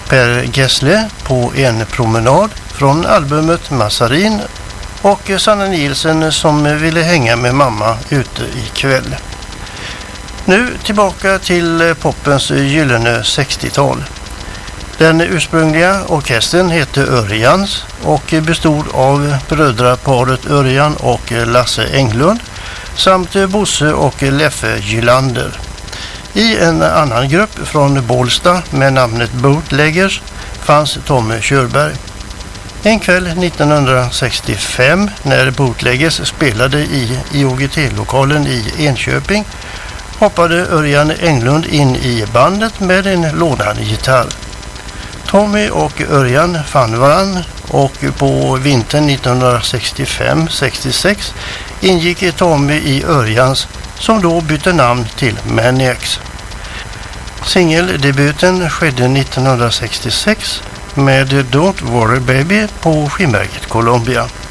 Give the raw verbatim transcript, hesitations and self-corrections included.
Per Gessle på En promenad från albumet Massarin och Sanna Nielsen som ville hänga med mamma ute ikväll. Nu tillbaka till popens gyllene sextiotal. Den ursprungliga orkestern hette Örjans och bestod av brödraparet Örjan och Lasse Englund samt Bosse och Leffe Gylander. I en annan grupp från Bålsta med namnet Bootleggers fanns Tommy Körberg. En kväll nittonhundrasextiofem när Bootleggers spelade i I O G T-lokalen i Enköping hoppade Örjan Englund in i bandet med en lånad gitarr. Tommy och Örjan fann varann och på vintern nittonhundrasextiofem sextiosex ingick Tommy i Örjans som då bytte namn till Maniacs. Singeldebuten skedde nittonhundrasextiosex med Don't Worry Baby på skivmärket Columbia.